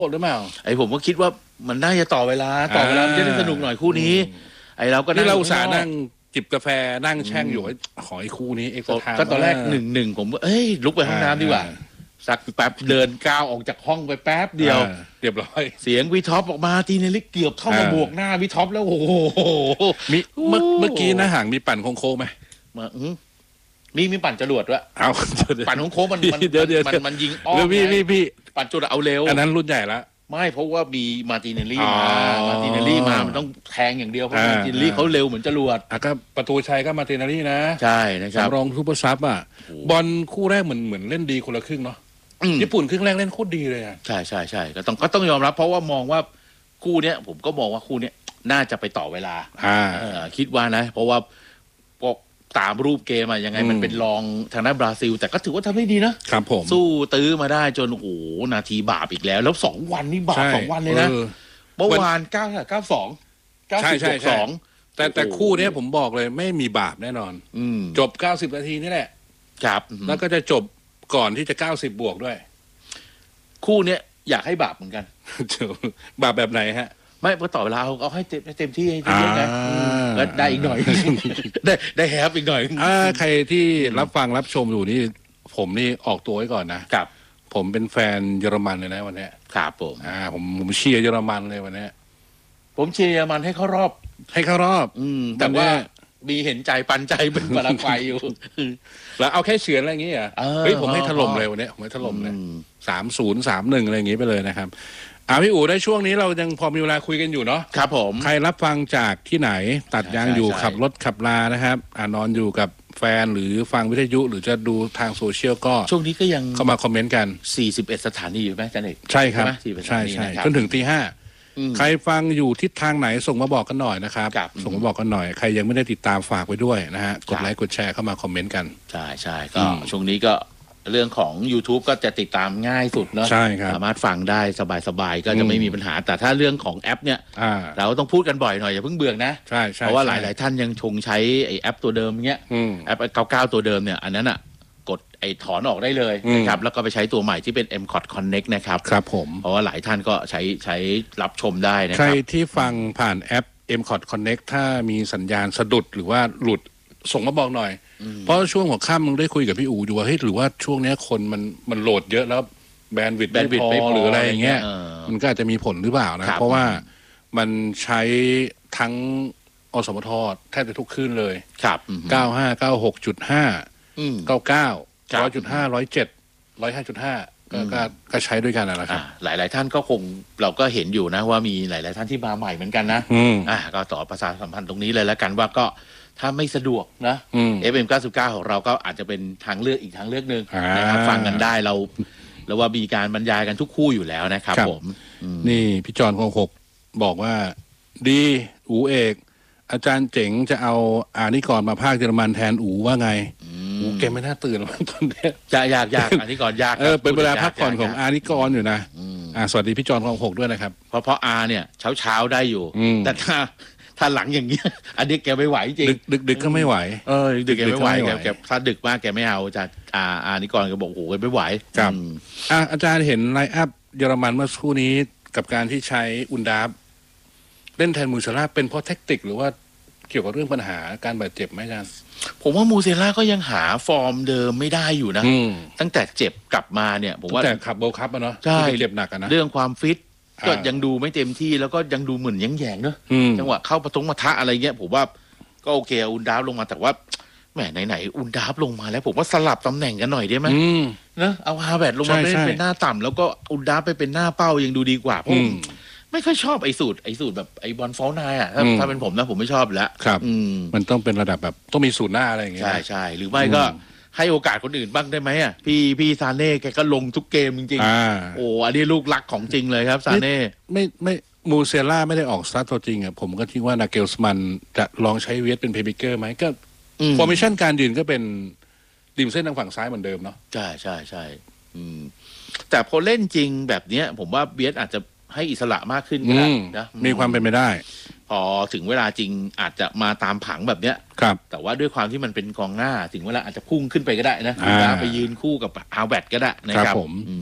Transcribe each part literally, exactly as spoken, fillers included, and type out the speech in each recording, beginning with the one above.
หรือเปล่าไอ้ผมก็คิดว่ามันน่าจะต่อเวลาต่อเวลาจะได้สนุกหน่อยคู่นี้ไอ้เราก็นี่เราอุตส่าห์นั่งจิบกาแฟนั่งแช่งอยู่ขอไอ้คู่นี้เอ็กซ์ไทม์ก็ตอนแรกหนึ่งหนึ่งผมก็เอ้ยลุกไปห้องน้ำดีกว่าสักแป๊บเดินก้าวออกจากห้องไปแป๊บเดียวเรียบร้อยเสียงวิท็อปออกมาทีนี้เกือบเข้ามาบวกหน้าวิท็อปแล้วโอ้โหมีเมื่อเมื่อกี้นะห่างมีปั่นโค้งๆไหมมามีมีปั่นจรวดด้วยเอาปั่นโค้งมันมันมันยิงอ้อมพี่พี่พี่ปั่นจรวดเอาเร็วอันนั้นรุ่นใหญ่ละไม่เพราะว่ามีมาร์ติเนลลี่มามาร์ติเนลลี่มามันต้องแทงอย่างเดียวเพราะมาร์ติเนลลี่เขาเร็วเหมือนจรวดอ่ะก็ประตูชัยก็มาร์ติเนลลี่นะใช่นะครับรองซูเปอร์ซับอ่ะบอลคู่แรกเหมือนเหมือนเล่นดีคนละครึ่งเนาะญี่ปุ่นครึ่งแรกเล่นโคตรดีเลยอ่ะใช่ใช่ใช่ก็ต้องก็ต้องยอมรับเพราะว่ามองว่าคู่เนี้ยผมก็มองว่าคู่เนี้ยน่าจะไปต่อเวลาอ่าคิดว่านะเพราะว่าพวกตามรูปเกมอะยังไงมันเป็นรองทางด้านบราซิลแต่ก็ถือว่าทำได้ดีนะครับผมสู้ตื้อมาได้จนโอ้โหนาทีบาปอีกแล้วแล้วสองวันนี่บาปสองวันเลยนะเมื่อวานเก้าเก้าสองเก้าสิบสองแต่แต่คู่นี้ผมบอกเลยไม่มีบาปแน่นอนจบเก้าสิบนาทีนี่แหละครับแล้วก็จะจบก่อนที่จะเก้าสิบบวกด้วยคู่เนี้ยอยากให้บาปเหมือนกันบาปแบบไหนฮะไม่พอต่อเวลาเอาให้เต็มเต็มที่ให้เต็มที่นะแล้วได้อีกหน่อยได้ได้แฮปอีกหน่อยอ่าใครที่รับฟังรับชมอยู่นี่ผมนี่ออกตัวไว้ก่อนนะครับผมเป็นแฟนเยอรมันเลยนะวันนี้ครับผมอ่าผมผมเชียร์เยอรมันเลยวันนี้ผมเชียร์เยอรมันให้เข้ารอบให้เข้ารอบอืมแต่ว่ามีเห็นใจปันใจเป็นปารากวัยอยู่แล้วเอาแค่เฉือนอะไรอย่างเงี้ยเฮ้ยผมให้ถล่มเลยวันนี้ผมให้ถล่มเลยสามศูนย์สามหนึ่งอะไรอย่างงี้ไปเลยนะครับอ่าพี่อู๋ได้ช่วงนี้เรายังพอมีเวลาคุยกันอยู่เนาะครับผมใครรับฟังจากที่ไหนตัดยางอยู่ขับรถขับลานะครับอ่านอนอยู่กับแฟนหรือฟังวิทยุหรือจะดูทางโซเชียลก็ช่วงนี้ก็ยังเข้ามาคอมเมนต์กันสี่สิบเอ็ดสถานีอยู่ไหมจันเอกใช่ครับใช่ใช่จนถึงตีห้าใครฟังอยู่ทิศทางไหนส่งมาบอกกันหน่อยนะครับส่งมาบอกกันหน่อยใครยังไม่ได้ติดตามฝากไว้ด้วยนะฮะกดไลค์กดแชร์เข้ามาคอมเมนต์กันใช่ใช่ก็ช่วงนี้ก็เรื่องของ YouTube ก็จะติดตามง่ายสุดเนาะใช่ครับสามารถฟังได้สบายๆก็จะไม่มีปัญหาแต่ถ้าเรื่องของแอปเนี่ยเราต้องพูดกันบ่อยหน่อยอย่าเพิ่งเบื่อนะใช่ใช่เพราะว่าหลายๆท่านยังชงใช้ไอ้แอปตัวเดิมเงี้ยแอปเก้าเก้าตัวเดิมเนี่ยอันนั้นอ่ะกดไอ้ถอนออกได้เลยนะครับแล้วก็ไปใช้ตัวใหม่ที่เป็น เอ็ม คอท Connect นะครับครับผมเพราะว่าหลายท่านก็ใช้ใช้รับชมได้นะครับใครที่ฟังผ่านแอป เอ็ม คอท Connect ถ้ามีสัญญาณสะดุดหรือว่าหลุดส่งมาบอกหน่อยเพราะช่วงหัวค่ำมึงได้คุยกับพี่อู๋ดูว่าเฮ้ยหรือว่าช่วงนี้คนมันมันโหลดเยอะแล้วแบนด์วิดต์ไม่พอหรืออะไรอย่างเงี้ยมันก็อาจจะมีผลหรือเปล่านะเพราะว่ามันใช้ทั้งอสมทแทบจะทุกคลื่นเลยครับเก้าห้าเก้าหกจุดห้าเก้าเก้าร้อยจุดห้าร้อยเจ็ดร้อยห้าจุดห้าก็ก็ใช้ด้วยกันนะครับหลายหลายท่านก็คงเราก็เห็นอยู่นะว่ามีหลายหลายท่านที่มาใหม่เหมือนกันนะอ่าก็ต่อประชาสัมพันธ์ตรงนี้เลยแล้วกันว่าก็ถ้าไม่สะดวกนะ เอฟ เอ็ม เก้าสิบเก้าของเราก็อาจจะเป็นทางเลือกอีกทางเลือกหนึ่งนะครับฟังกันได้เราแล้วว่ามีการบรรยายกันทุกคู่อยู่แล้วนะครับผมนี่พี่จอนคงหกบอกว่าดีอูเอกอาจารย์เจ๋งจะเอาอานิกรมาภาคเยอรมันแทนอูว่าไงอูแกไม่น่าตื่นตอนนี้ยากยากยากอานิกรยากเออเป็นเวลาพักผ่อนของอานิกรอยู่นะอ่าสวัสดีพี่จอนคงหกด้วยนะครับเพราะเพราะอาเนี่ยเช้าเช้าได้อยู่แต่ถ้าถ้าหลังอย่างเงี้ยอันนี้แกไม่ไหวจริงดึกดึกก็ไม่ไหวเออดึกแกไม่ไหวแกแกถ้าดึกมากแกไม่เอาจากอาอานิกรก็บอกโอ้โหไม่ไหวครับอ่าอาจารย์เห็นไลน์อัพเยอรมันเมื่อสักครู่นี้กับการที่ใช้อุนดาฟเล่นแทนมูเซล่าเป็นเพราะแท็กติกหรือว่าเกี่ยวกับเรื่องปัญหาการบาดเจ็บไหมอาจารย์ผมว่ามูเซล่าก็ยังหาฟอร์มเดิมไม่ได้อยู่นะตั้งแต่เจ็บกลับมาเนี่ยผมว่าแต่ขับโบคัพอะเนาะใช่เจ็บหนักอะนะเรื่องความฟิตก็ยังดูไม่เต็มที่แล้วก็ยังดูเหมือนยังแยงเนอะจังหวะเข้าประตงมาทะอะไรเงี้ยผมว่าก็โอเคอุนดาฟลงมาแต่ว่าแหมไหนๆอุนดาฟลงมาแล้วผมว่าสลับตำแหน่งกันหน่อยได้ไหมนะเอาฮาแวร์ดลงมาเล่นเป็นหน้าต่ำแล้วก็อุนดาฟไปเป็นหน้าเป้ายังดูดีกว่าผมไม่ค่อยชอบไอ้สูตรไอ้สูตรแบบไอ้บอลฟอลนายอ่ะถ้าถ้าเป็นผมนะผมไม่ชอบแล้วครับมันต้องเป็นระดับแบบต้องมีสูตรหน้าอะไรอย่างเงี้ยใช่ใช่หรือไม่ก็ให้โอกาสคนอื่นบ้างได้ไหมอ่ะพี่พี่ซาเน่แกก็ลงทุกเกมจริงๆโอ้อันนี้ลูกรักของจริงเลยครับซาเน่ไม่ไม่มูเซล่าไม่ได้ออกสตาร์ทตัวจริงอ่ะผมก็คิดว่านาเกลสมันจะลองใช้เวสเป็นเพย์เมเกอร์ไหมก็ฟอร์เมชั่นการยืนก็เป็นริมเส้นทางฝั่งซ้ายเหมือนเดิมเนาะใช่ใช่ใช่แต่พอเล่นจริงแบบเนี้ยผมว่าเบสอาจจะให้อิสระมากขึ้นก็ได้นะมีความเป็นไปได้พอถึงเวลาจริงอาจจะมาตามผังแบบเนี้ยครับแต่ว่าด้วยความที่มันเป็นกองหน้าถึงเวลาอาจจะพุ่งขึ้นไปก็ได้นะไปยืนคู่กับฮาวเวิร์ดก็ได้นะครับผม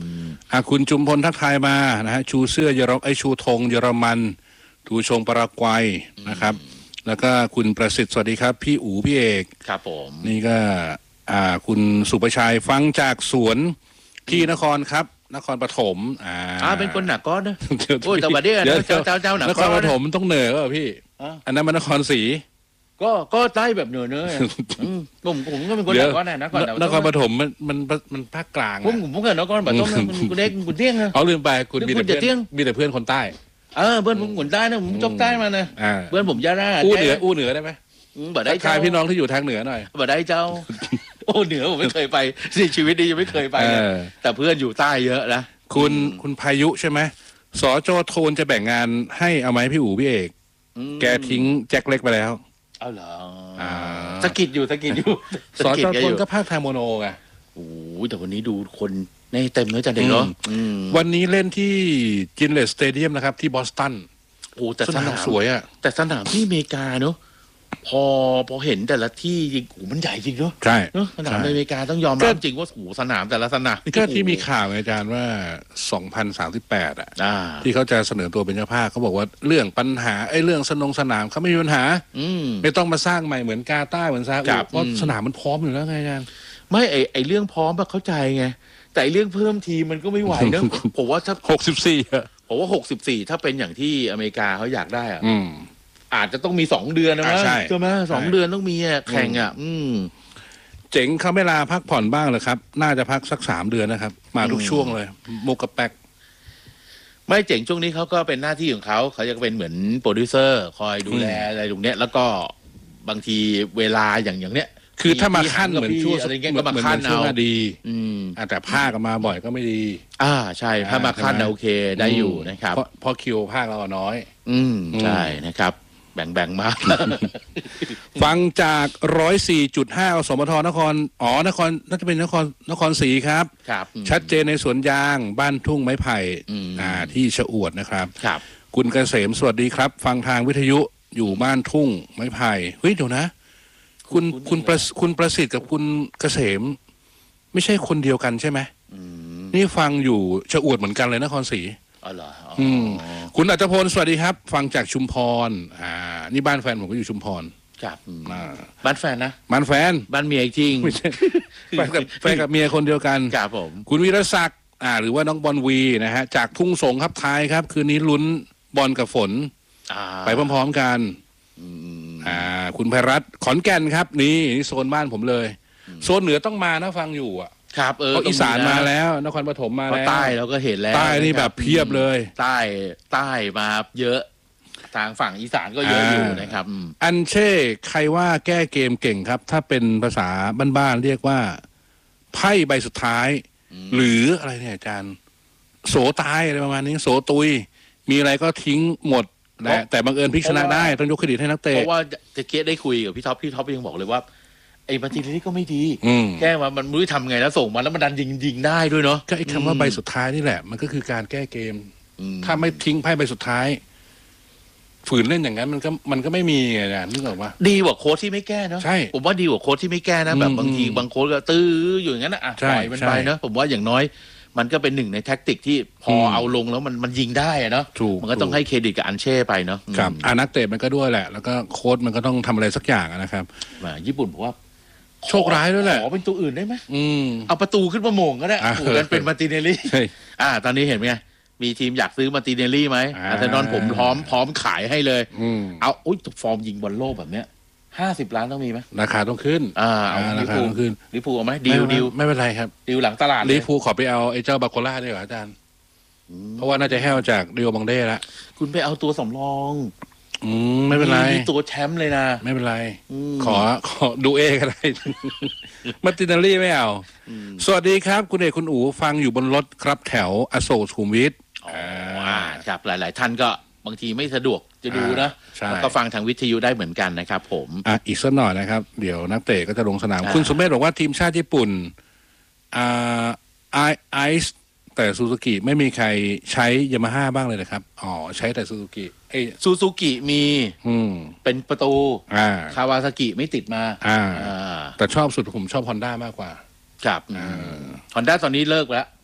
อ่ะคุณจุมพลทักทายมานะฮะชูเสื้อเยอรไอชูธงเยอรมันทูชงปารากวัยนะครับแล้วก็คุณประสิทธิ์สวัสดีครับพี่อู๋พี่เอกครับผมนี่ก็อ่าคุณสุประชัยฟังจากสวนที่นครครับนครปฐมอ่าอ่าเป็นคนหนักก้อนนะโอ้ยแต่บัดเดี้ยเจ้าเจ้าเจ้าหนักก้อนนครปฐมต้องเหนือก็พี่อันนั้นมันนครศรีก็ก็ใต้แบบเหนือเนยผมผมก็เป็นคนหนักก้อนนะนครนครปฐมมันมันมันภาคกลางผมผมก็นครปฐมคุณเด็กคุณเตี้ยงเอาลืมไปคุณมีแต่เพื่อนมีแต่เพื่อนคนใต้เออเพื่อนผมคนใต้นะผมจบใต้มานะเพื่อนผมยาราอู้เหนืออู้เหนือได้ไหมบ่ได้ใครพี่น้องที่อยู่ทางเหนือหน่อยบ่ได้เจ้าโอ้เหนือผมไม่เคยไปในชีวิตนี้ยังไม่เคยไปแต่เพื่อนอยู่ใต้เยอะนะคุณคุณพายุใช่ไหมสจโทนจะแบ่งงานให้เอาไหมพี่อู๋พี่เอกแกทิ้งแจ็คเล็กไปแล้วเอาเหรอสกิดอยู่สกิดอยู่สจโทนก็ภาคไทยโมโนไงโอ้ยแต่วันนี้ดูคนในเต็มเนื้อจันเด็กเนาะวันนี้เล่นที่จินเลสสเตเดียมนะครับที่บอสตันโอ้แต่สนามสวยอ่ะแต่สนามที่อเมริกาเนาะพอพอเห็นแต่ละที่จริงโอ้มันใหญ่จริงเนาะใช่เนาะสนามอเมริกาต้องยอมรับจริงว่าโอ้สนามแต่ละสนามก็ที่มีข่าวอาจารย์ว่าสองพันสามสิบแปดอ่ะที่เขาจะเสนอตัวเป็นเจ้าภาพเขาบอกว่าเรื่องปัญหาไอ้เรื่องสนงสนามเขาไม่มีปัญหาไม่ต้องมาสร้างใหม่เหมือนกาตาร์เหมือนซาอุเพราะสนามมันพร้อมอยู่แล้วไงอาจารย์ไม่ไอไอเรื่องพร้อมเข้าใจไงแต่เรื่องเพิ่มทีมันก็ไม่ไหวนะผมว่าถ้าหกสิบสี่อะผมว่าหกสิบสี่ถ้าเป็นอย่างที่อเมริกาเขาอยากได้อ่ะอาจจะต้องมีสองเดือนนะมั้งใช่ไหมสองเดือนต้องมีแข่งอ่ะอืมเจ๋งเขาไม่ลาพักผ่อนบ้างเลยครับน่าจะพักสักสามเดือนนะครับมาทุกช่วงเลยมุกกระแปกไม่เจ๋งช่วงนี้เขาก็เป็นหน้าที่ของเขาเขาจะเป็นเหมือนโปรดิวเซอร์คอยดูแลอะไรตรงเนี้ยแล้วก็บางทีเวลาอย่างอย่างเนี้ยคือถ้ามาขั้นเหมือนช่วงอะไรเงี้ยก็มาขั้นเอาดีอืมแต่ภาคมาบ่อยก็ไม่ดีอ่าใช่ถ้ามาขั้นโอเคได้อยู่นะครับเพราะคิวภาคเราน้อยอืมใช่นะครับแบ่งๆมาฟังจากร้อยสี่จุดห้าอสมทนครอ๋อนครน่าจะเป็นนครนครศรีครับครับชัดเจนในสวนยางบ้านทุ่งไม้ไผ่อ่าที่ชะอวดนะครับครับคุณเกษมสวัสดีครับฟังทางวิทยุอยู่บ้านทุ่งไม้ไผ่เฮ้ยเดี๋ยวนะคุณคุณประคุณประสิทธิ์กับคุณเกษมไม่ใช่คนเดียวกันใช่ไหมนี่ฟังอยู่ชะอวดเหมือนกันเลยนครศรีอ๋อเหรออืมคุณอัตพลสวัสดีครับฟังจากชุมพรอ่านี่บ้านแฟนผมก็อยู่ชุมพรครับบ้านแฟนนะบ้านแฟนบ้านเมียจริงไม่ใช่แฟนกับแฟนกับเมียคนเดียวกันครับผมคุณวีรศักดิ์อ่าหรือว่าน้องบอลวีนะฮะจากทุ่งสงครับทายครับคืนนี้ลุ้นบอลกับฝนไปพร้อมๆกันอ่าคุณไพรัตน์ขอนแก่นครับนี่นี่โซนบ้านผมเลยโซนเหนือต้องมานะฟังอยู่อ่ะครับเอออีสานมาแล้วนครปฐมมาแล้วใต้เราก็เห็นแล้วใต้นี่แบบเพียบเลยใต้ใต้มาเยอะทางฝั่งอีสานก็เยอะอยู่นะครับอันเช่ใครว่าแก้เกมเก่งครับถ้าเป็นภาษาบ้านๆเรียกว่าไพ่ใบสุดท้ายหรืออะไรเนี่ยอาจารย์โสตายอะไรประมาณนี้โสตุยมีอะไรก็ทิ้งหมดแต่แต่บังเอิญพลิกชนะได้ต้องยกเครดิตให้นักเตะเพราะว่าจะเกตได้คุยกับพี่ท็อปพี่ท็อปยังบอกเลยว่าไอ้มาร์ติเนลลี่ก็ไม่ดีแก้มามันไม่รู้ทำไงแล้วส่งมาแล้วมันดันยิงยิงได้ด้วยเนาะก็ไอ้คำว่าใบสุดท้ายนี่แหละมันก็คือการแก้เกมถ้าไม่ทิ้งไพ่ใบสุดท้ายฝืนเล่นอย่างนั้นมันก็มันก็ไม่มีไงนะนึกออกว่าดีกว่าโค้ชที่ไม่แก้เนาะใช่ผมว่าดีกว่าโค้ชที่ไม่แก้นะแบบบางทีบางโค้ชก็ตื้ออยู่อย่างนั้นอ่ะปล่อยมันไปเนาะผมว่าอย่างน้อยมันก็เป็นหนึ่งในแท็กติกที่พอเอาลงแล้วมันมันยิงได้อะเนาะมันก็ต้องให้เครดิตกับอันเช่ไปเนาะครับอ่านักเตะมันก็ด้วยแหละแล้วก็โค้ชมันก็ต้องทำอะไรสักอย่างนะครับญี่ปุ่นบอกว่าโชคร้ายด้วยแหละขอเป็นตัวอื่นได้ไหมอืมเอาประตูขึ้นมาโมงก็ได้ถูกกันเป็นมาร์ติเนลลี่อ่าตอนนี้เห็นไหมมีทีมอยากซื้อมาร์ติเนลลี่ไหมอาร์เซนอลผมพร้อมพร้อมขายให้เลยเอาอุ้ยฟอร์มยิงบอลโลกแบบเนี้ยห้าสิบล้านต้องมีไหมราคาต้องขึ้นอ่าเอาลิฟูขึ้นลิฟูเอาไหมดิวดิวไม่เป็นไรครับดิวหลังตลาดลิฟูขอไปเอาไอ้เจ้าบาโคล่าได้เหรออาจารย์เพราะว่าน่าจะแห้วจากเรียวบังเด้ละคุณไปเอาตัวสำรองอืมไม่เป็นไรตัวแชมป์เลยนะไม่เป็นไรขอขอดูเอก็ได้มาร์ติเนลลี่ไม่เอาสวัสดีครับคุณเอกคุณอู๋ฟังอยู่บนรถครับแถวอโศกสุขุมวิทอ๋อครับหลายๆท่านก็บางทีไม่สะดวกจะดูนะแล้วก็ฟังทางวิทยุได้เหมือนกันนะครับผมอ่ะอีกสักหน่อยนะครับเดี๋ยวนักเตะก็จะลงสนามคุณสุเมธบอกว่าทีมชาติญี่ปุ่นอ่าไอไอซ์แต่ซูซูกิไม่มีใครใช้ยามาฮ่าบ้างเลยนะครับอ๋อใช้แต่ซูซูกิไอซูซูกิมีเป็นประตูอ่าคาวาซากิไม่ติดมาอ่าแต่ชอบสุดผมชอบฮอนด้ามากกว่าครับฮอนด้าตอนนี้เลิกแล้ว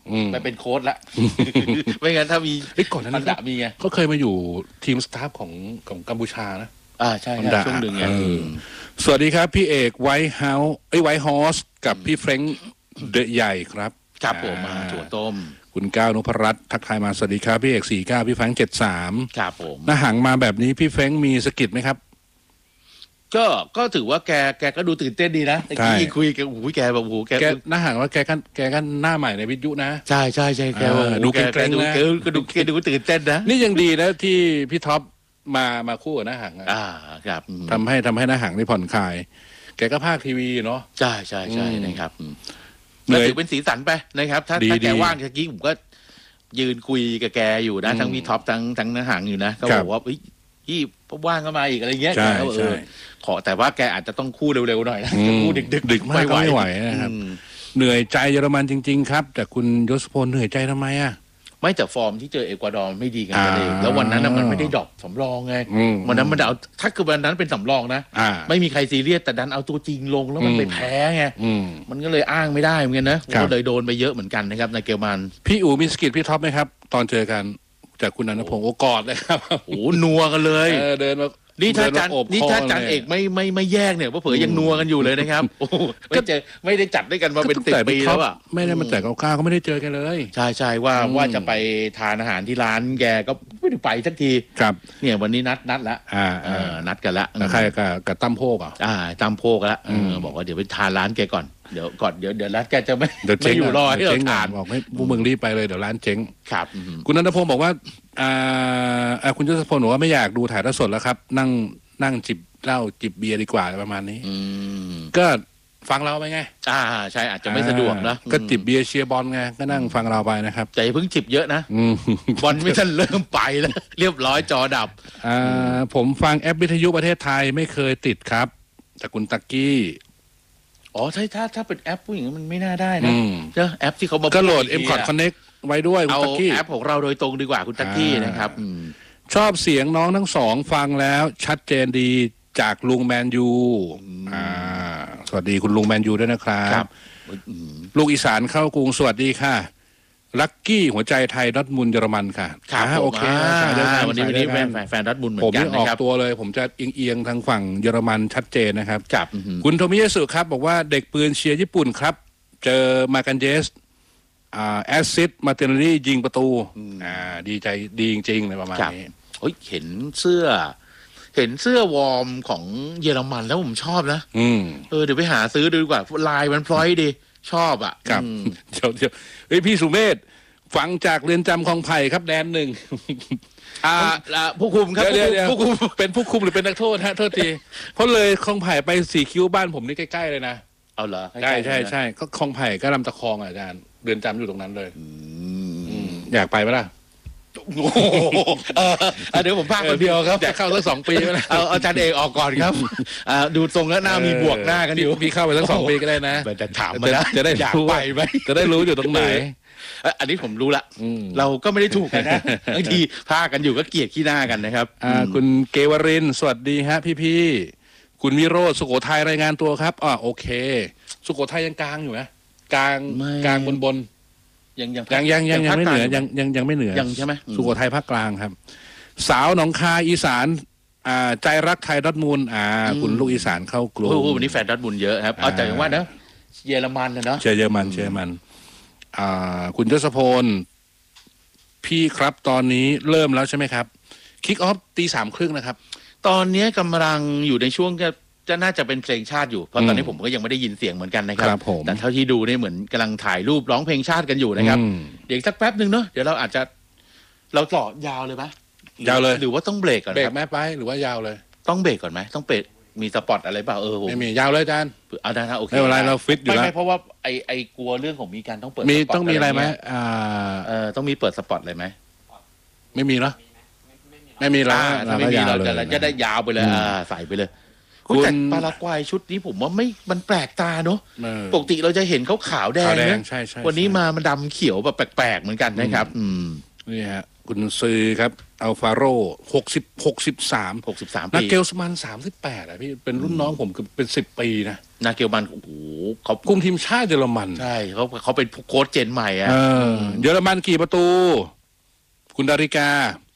ไปเป็นโค้ชละ ไม่งั้นถ้ามีเอ้ยก่อนหน้าพันนี้ดะมีไงเขาเคยมาอยู่ทีมสตาฟของของกัมพูชานะอ่าใช่พันดะช่วงหนึ่งไงเออสวัสดีครับพี่เอกไวท์เฮาส์ไอ้ไวท์ฮอสกับพี่เฟรงค์เดอะใหญ่ครับครับผมมาอ่ถั่วต้มคุณก้าวนพรัตน์ทักทายมาสวัสดีครับพี่เอกสี่เก้าพี่แฟรงค์เจ็ดสามครับผมหน้าหังมาแบบนี้พี่เฟรงค์มีสกิดไหมครับก็ก็ถือว่าแกแกก็ดูตื่นเต้นดีนะแต่ใช่กี้คุยแกโอ้โหแกแบบโอ้โหแกแกหน้าหังว่าแกก็แกก็หน้าใหม่ในวิทยุนะใช่ใช่ใช่แกเออโอ้โหดูแกเกรงๆดูนะแกก็ดูแกดูตื่นเต้นนะนี่ยังดีนะที่พี่ท็อปมามาคู่กับหน้าหังอะอ่าครับอืมทำให้ทำให้หน้าหังได้ผ่อนคลาย แกก็ภาคทีวีเนาะใช่ใช่ใช่อืมนะครับอืมเหนื่ก็อยถือเป็นสีสันไปนะครับ ถ้าดีถ้าแกดีว่างเมื่อกี้ผมก็ยืนคุยกับแกอยู่นะ ทั้งพี่ท็อปทั้งทั้งน้าหางอยู่นะก็ครับบอกว่าเฮ้ยพี่ว่างก็มาอีกอะไรเงี้ยใช่แกก็เอใช่อขอแต่ว่าแกอาจจะต้องคู่เร็วๆหน่อยนะอืมจะคู่ดึกดึกดึกมากก็ไม่ไหวนะครับอืมเหนื่อยใจเยอรมันจริง ๆ ครับ แต่คุณยศพลเหนื่อยใจทำไมอ่ะไม่แต่ฟอร์มที่เจอเอกวาดอร์ไม่ดีกันอ่าเลยแล้ววันนั้นน่ะมันไม่ได้ดรอปสำรองไงอืมวันนั้นมันเอาถ้าคือวันนั้นเป็นสำรองนะอ่าไม่มีใครซีเรียสแต่ดันเอาตัวจริงลงแล้วมันอืมไปแพ้ไงอืมมันก็เลยอ้างไม่ได้เหมือนกันนะครับ ก็เลยโดนไปเยอะเหมือนกันนะครับในเกลมันพี่อู๋มีสกิดพี่ท็อปไหมครับ ตอนเจอกันจากคุณอนุพงศ์โอกอดเลยครับโอ้โหนัวกันเลยเออเดินมานี่ถ้าเดิจันมโอบนี่คถ้าจันลยเอกไม่ไม่ไม่แยกเนี่ยว่าเผยยังนัวกันอยู่เลยนะครับโอ้โหไม่เจอไม่ได้จัดด้วยกันมาเป็นก็สิบตั้งแต่ปีพี่ท็แล้อปวอ่ะไม่ได้มาแต่เก้าก็ไม่ได้เจอกันเลยใช่ใช่ว่าอืมว่าจะไปทานอาหารที่ร้านแกก็ไม่ได้ไปสักทีครับเนี่ยวันนี้นัดนัดละอ่าเออ่าอนัดกันละกับใครกับกับตั้มโพกเหรอ่ะอ่าตามโพกแล้วเออมบอกว่าเดี๋ยวไปทานร้านแกก่อนเดี๋ยวก่อนเดี๋ยวเดี๋ยวร้านแกจะไม่เดี๋ยวไม่เจ๊งอยู่รอให้เดี๋ยวเราเจ๊งทานบอกให้พวกมึงรีบไปเลยเดี๋ยวร้านเจ๊งครับอืมคุณนันทพงศ์บอกว่าอ่าอ่าคุณยศพลบอกว่าไม่อยากดูถ่ายทอดสดแล้วครับ นั่งนั่งจิบเหล้าจิบเบียร์ดีกว่าประมาณนี้อืมก็ฟังเราไปไงอ่าใช่อาจจะไม่สะดวกนะอ่าก็จิบเบียร์เชียร์บอลไงก็นั่งฟังเราไปนะครับแต่อย่าเพิ่งจิบเยอะนะอืมบอลไม่ทันเริ่มไปแล้ว เรียบร้อยจอดับอ่าผมฟังแอปวิทยุประเทศไทยไม่เคยติดครับจากคุณตักกี้อ๋อใช่ถ้าถ้าเป็นแอปผู้หญิงมันไม่น่าได้นะอืมเจ้าแอปที่เขามาก็โหลดพู M ก c o t ทีะ Connect ไว้ด้วยคุณเอาตักกี้แอปของเราโดยตรงดีกว่าคุณตักกี้นะครับอืมชอบเสียงน้องทั้งสองฟังแล้วชัดเจนดีจากลุงแมนยูอ่าสวัสดีคุณลุงแมนยูด้วยนะครับครับอืมลูกอีสานเข้ากรุงสวัสดีค่ะ ลักกี้หัวใจไทยดอทมุนด์เยอรมันค่ะครับอ่าผมโอเคอ่าสายเดียวกัวันนี้วันนี้สายแฟเดียวน กัแฟนรัฐบุญเหมือผมนกันนี่ออนะกครับตัวเลย ผมจะเอียงเอียงๆทางฝั่งเยอรมันชัดเจนนะครับจับอือหือคุณโทมิยะสุครับ บอกว่าเด็กปืนเชียร์ญี่ปุ่นครับ เจอมากันเจสอ่าแอซิดมาเตนลี่ยิงประตูอ่าดีใจดีจริงๆเลยประมาณครับนี้เฮ้ยเห็นเสื้อ เห็นเสื้อวอร์มของเยอรมันแล้วผมชอบนะอืมเออเดี๋ยวไปหาซื้อดูดีกว่าลายมันพลอยดีชอบอ่ะครับอืมเดี๋ยวเดี๋ยวเฮ้ยพี่สุเมธฟังจากเรือนจำคลองไผ่ครับแดนหนึ่งอ่าอ่าผู้คุมครับเดี๋ยวเดี๋ยวผู้คุมเป็นผู้คุมหรือเป็นนักโทษฮะโทษที เพราะเลยคลองไผ่ไปสี่คิ้วบ้านผมนี่ใกล้ๆเลยนะเอาเหรอใช่ใช่ๆนะใช่ก็คลองไผ่ก็ลำตะคองอ่ะอาจารย์เรือนจำอยู่ตรงนั้นเลยอือืมมอยากไปไหมล่ะโอ้โหเออเออเดี๋ยวผมพากคนเดียวครับอยากเข้าสักสองปีไหมล่ะเอาอาจารย์เอกออกก่อนครับอ่าดูทรงแล้วหน้ามีบวกหน้ากันอยู่พี่เข้าไปสักสองปีก็ได้นะแต่ถามมานะจะได้อยากรู้ไปว่าไหมจะได้รู้อยู่ตรงไหนเอ้ยอันนี้ผมรู้ละอืมเราก็ไม่ได้ถูกกันนะบางทีพากันอยู่ก็เกลียดขี้หน้ากันนะครับอ่าคุณเกวรินทร์สวัสดีฮะพี่พี่ๆคุณวิโรจน์สุโขทัยรายงานตัวครับอ่าโอเค สุโขทัยยังกลางอยู่ไหมกลางไม่กลางบนบนยังยังยังยังยังยังไม่เหนือภาคกลายังยังยังไม่เหนือยังใช่ไหมสุโขทัยภาคกลางครับ สาวหนองคายอีสานอ่าใจรักไทยดอทมูลอ่า คุณลูกอีสานเข้ากลุ่มโอ้โหวันนี้แฟนดัตบุญเยอะครับเอาแต่อย่างว่านะเยอรมันนะเนาะเชียร์เยอรมันเชียร์เยอรมันอ่าคุณยศพลพี่ครับตอนนี้เริ่มแล้วใช่ไหมครับคิกออฟตีสามครึ่งนะครับตอนนี้กำลังอยู่ในช่วงจะจะน่าจะเป็นเพลงชาติอยู่เพราะตอนนี้อืมผมก็ยังไม่ได้ยินเสียงเหมือนกันนะครับครับผมแต่เท่าที่ดูเนี่ยเหมือนกำลังถ่ายรูปร้องเพลงชาติกันอยู่นะครับอืมเดี๋ยวอีกสักแป๊บหนึ่งเนาะเดี๋ยวเราอาจจะเราต่อยาวเลยไหมยาวเลยหรือว่าต้องเบรกก่อนเบรคกรับแม่ไปหรือว่ายาวเลยต้องเบรกก่อนไหมต้องเบรกมีสปอตอะไรเปล่าเออผมไม่มียาวเลยอาจารย์เอาได้นะโอเคไม่เป็นไรเราฟิตอยู่ไม่แล้วไม่เพราะว่าไอไอกลัวเรื่องของมีการต้องเปิดมีสปตต้องมีอะไรไหมเงี้ยอ่าเออต้องมีเปิดสปอตอะไรไหมไม่มีเนาะไม่มีแล้วอ่าถ้าไม่มีเราจะลยจะได้ยาวไปเลยอืมอ่าใส่ไปเลยคุณแต่ปารากวัยชุดนี้ผมว่าไม่มันแปลกตาเนอะเออปกติเราจะเห็นเขาขาวแดงขาวแดงนะใช่ใช่วันนี้ใช่มามันดำเขียวแบบแปลกๆเหมือนกันนะครับ อืมนี่ฮะคุณซื้อครับอัลฟาโรหกสิบหกสิบสามหกสิบสามนาปีเกลสมันสามสิบแปดอ่ะพี่เป็นรุ่นน้องผมคือเป็นสิบปีนะนาเกลมันโอ้โหเขาคุมทีมชาติเยอรมันใช่เขาเขาเป็นโค้ชเจนใหม่อะเออเยอรมันกี่ประตู คุณดาริกา